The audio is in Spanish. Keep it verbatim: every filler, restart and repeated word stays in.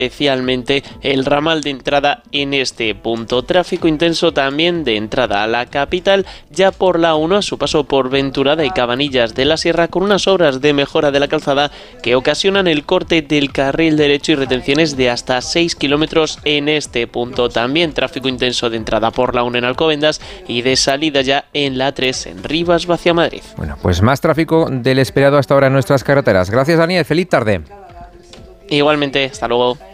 especialmente el ramal de entrada en este punto. Tráfico intenso también de entrada a la capital, ya por la uno a su paso por Venturada y Cabanillas de la Sierra, con unas obras de mejora de la calzada que ocasionan el corte del carril derecho y retenciones de hasta seis kilómetros en este punto. También tráfico intenso de entrada por la uno en Alcobendas y de salida ya en la tres en Rivas hacia Madrid. Bueno, pues más tráfico del esperado hasta ahora en nuestras carreteras. Gracias, Daniel. Feliz tarde. Igualmente, hasta luego.